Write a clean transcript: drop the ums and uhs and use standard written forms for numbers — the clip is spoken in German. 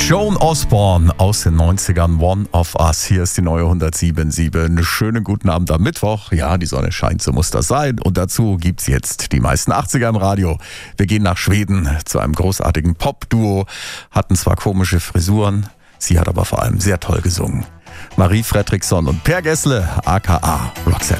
Joan Osborne aus den 90ern, One of Us. Hier ist die neue 107.7. Einen schönen guten Abend am Mittwoch. Ja, die Sonne scheint, so muss das sein. Und dazu gibt's jetzt die meisten 80er im Radio. Wir gehen nach Schweden zu einem großartigen Pop-Duo. Hatten zwar komische Frisuren, sie hat aber vor allem sehr toll gesungen. Marie Fredriksson und Per Gessle, aka Roxette.